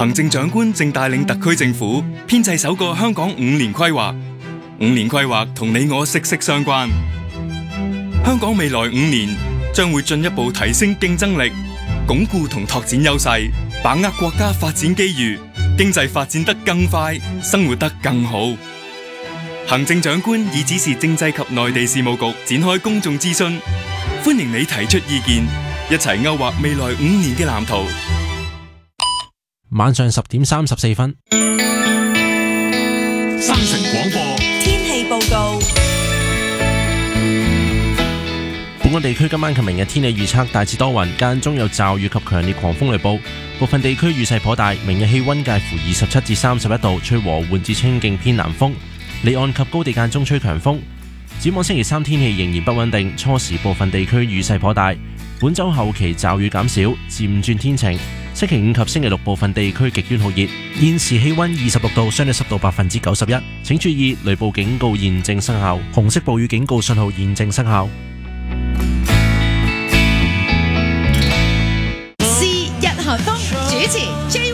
行政長官正帶領特區政府編製首個香港5年規劃。5年規劃同你我息息相關。香港未來5年將會進一步提升競爭力，鞏固同拓展優勢，把握國家發展機遇，經濟發展得更快，生活得更好。行政長官已指示政制及內地事務局展開公眾諮詢，歡迎你提出意見，一齊勾畫未來5年嘅藍圖。 晚上10點34分， 新城廣播天氣報告。 本港地區今晚及明日天氣預測大致多雲，間中有驟雨及強烈狂風雷暴，部分地區雨勢頗大。明日氣溫介乎27至31度，吹和緩至清勁偏南風，離岸及高地間中吹強風。展望星期3天氣仍然不穩定，初時部分地區雨勢頗大。本週後期驟雨減少，漸轉天晴。星期5及星期6部分地區極端酷熱。現時氣溫26度，相對濕度91%。請注意雷暴警告現正生效，紅色暴雨警告信號現正生效。 是日韓風主持 J